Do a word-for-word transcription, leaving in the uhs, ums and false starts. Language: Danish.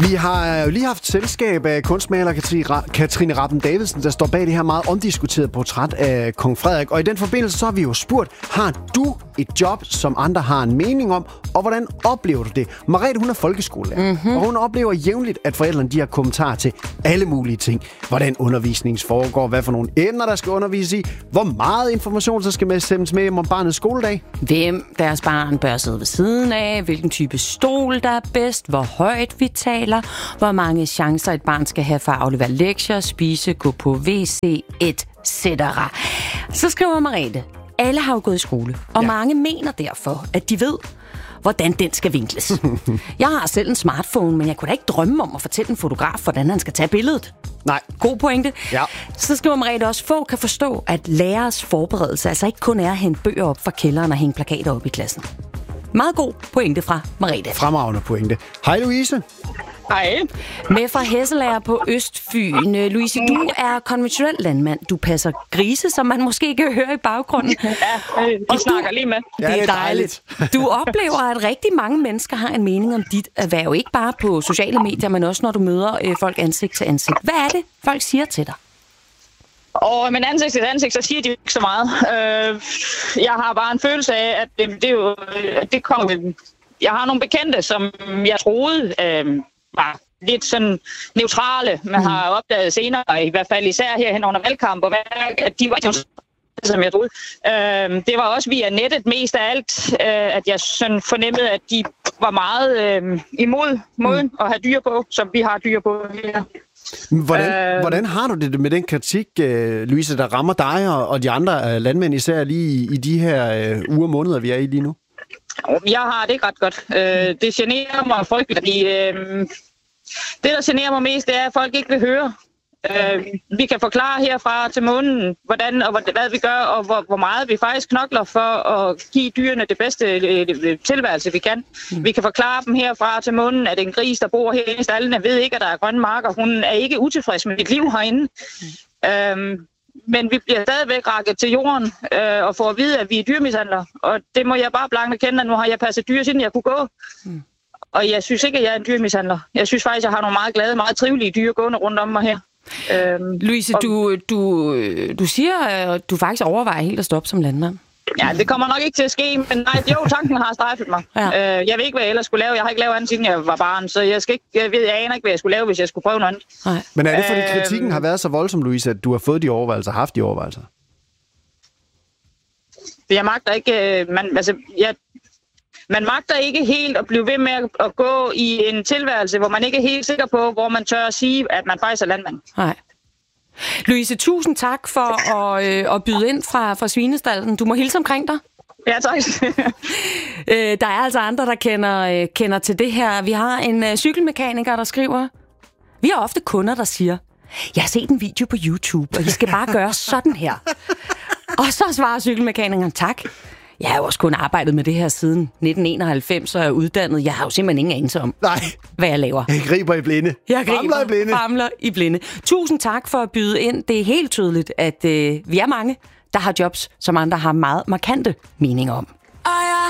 Vi har jo lige haft selskab af kunstmaler Katrine Rabben Davidsen, der står bag det her meget omdiskuterede portræt af kong Frederik. Og i den forbindelse så har vi jo spurgt, har du et job, som andre har en mening om, og hvordan oplever du det? Merete, hun er folkeskolelærer, mm-hmm. og hun oplever jævnligt, at forældrene de har kommentarer til alle mulige ting. Hvordan undervisningen foregår, hvad for nogle emner, der skal undervises i, hvor meget information, der skal med sendes med om barnets skoledag. Hvem deres barn bør sidde ved siden af, hvilken type stol, der er bedst, hvor højt vi taler, hvor mange chancer et barn skal have for at aflevere lektier, spise, gå på W C, et cetera. Så skriver Merete, alle har jo gået i skole, og ja. mange mener derfor, at de ved, hvordan den skal vinkles. Jeg har selv en smartphone, men jeg kunne da ikke drømme om at fortælle en fotograf, hvordan han skal tage billedet. Nej. God pointe. Ja. Så skriver Merete også, få kan forstå, at lærers forberedelse altså ikke kun er at hente bøger op fra kælderen og hænge plakater op i klassen. Meget god pointe fra Merete. Fremragende pointe. Hej Louise. Hej. Med fra Hesselager på Østfyn. Louise, du er konventionel landmand. Du passer grise, som man måske kan høre i baggrunden. Ja, de snakker lige med. Ja, det er dejligt. Du oplever, at rigtig mange mennesker har en mening om dit erhverv. Ikke bare på sociale medier, men også når du møder øh, folk ansigt til ansigt. Hvad er det, folk siger til dig? Og men ansigt til ansigt, så siger de ikke så meget. Øh, jeg har bare en følelse af, at det, det, er jo, at det kommer... Jeg har nogle bekendte, som jeg troede øh, var lidt sådan neutrale, man mm. har opdaget senere, i hvert fald især her hen under valgkamp, og at de var jo som jeg troede. Øh, det var også via nettet mest af alt, øh, at jeg sådan fornemmede, at de var meget øh, imod måden mm. at have dyr på, som vi har dyr på her. Hvordan, øh, hvordan har du det med den kritik, øh, Louise, der rammer dig og, og de andre øh, landmænd, især lige i, i de her øh, uger og måneder, vi er i lige nu? Jeg har det ikke ret godt. Øh, det generer mig frygteligt, fordi øh, det, der generer mig mest, det er, at folk ikke vil høre. Øh, vi kan forklare herfra til månen, hvordan og hvad vi gør, og hvor, hvor meget vi faktisk knokler for at give dyrene det bedste tilværelse, vi kan. Mm. Vi kan forklare dem herfra til månen, at en gris, der bor her i stallene, ved ikke, at der er grønne marker. Hun er ikke utilfreds med sit liv herinde. Mm. Øh, Men vi bliver stadigvæk rakket til jorden øh, og får at vide, at vi er dyrmishandlere. Og det må jeg bare blankt erkende, at nu har jeg passet dyr, siden jeg kunne gå. Mm. Og jeg synes ikke, at jeg er en dyrmishandler. Jeg synes faktisk, at jeg har nogle meget glade, meget trivelige dyr gående rundt om mig her. Øhm, Louise, og... du, du, du siger, at du faktisk overvejer helt at stoppe som landmand. Ja, det kommer nok ikke til at ske, men nej, jo, tanken har strejfet mig. Ja. Øh, jeg ved ikke, hvad jeg ellers skulle lave. Jeg har ikke lavet andet, siden jeg var barn, så jeg, skal ikke, jeg, ved, jeg aner ikke, hvad jeg skulle lave, hvis jeg skulle prøve noget andet. Nej. Men er det, fordi øh, kritikken har været så voldsom, Louise, at du har fået de overvejelser, haft de overvejelser? Jeg magter ikke... Man, altså, jeg, man magter ikke helt at blive ved med at, at gå i en tilværelse, hvor man ikke er helt sikker på, hvor man tør at sige, at man faktisk er landmand. Nej. Louise, tusind tak for at, øh, at byde ind fra, fra Svinestalden. Du må hilse omkring dig. Ja, tak. øh, der er altså andre, der kender, øh, kender til det her. Vi har en øh, cykelmekaniker, der skriver, vi har ofte kunder, der siger, jeg har set en video på YouTube, og I skal bare gøre sådan her. Og så svarer cykelmekanikeren, tak. Jeg har jo også kun arbejdet med det her siden nitten enoghalvfems, og er uddannet. Jeg har jo simpelthen ingen anelse om, Nej. hvad jeg laver. Jeg griber i blinde. Jeg griber, famler i blinde. famler i blinde. Tusind tak for at byde ind. Det er helt tydeligt, at øh, vi er mange, der har jobs, som andre har meget markante meninger om.